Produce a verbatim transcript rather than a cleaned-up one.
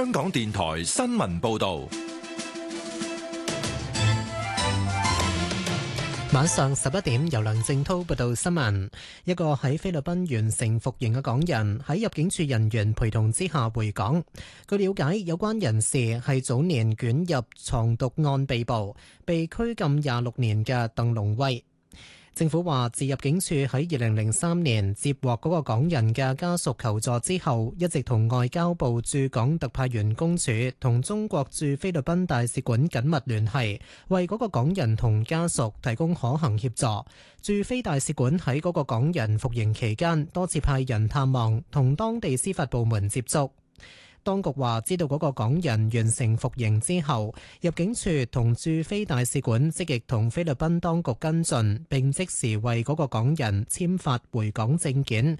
香港電台新聞報道。 晚上十一點，由梁正濤報道新聞。一個喺菲律賓完成服刑嘅港人喺入境處人員陪同之下回港。據了解，有關人士係早年捲入藏毒案被捕、被拘禁廿六年嘅鄧龍威。政府話，自入境處喺二零零三年接獲嗰個港人嘅家屬求助之後，一直同外交部駐港特派員公署同中國駐菲律賓大使館緊密聯繫，為嗰個港人同家屬提供可行協助。駐菲大使館喺嗰個港人服刑期間，多次派人探望，同當地司法部門接觸。當局話知道嗰個港人完成服刑之後，入境處同駐菲大使館積極同菲律賓當局跟進，並即時為嗰個港人簽發回港證件，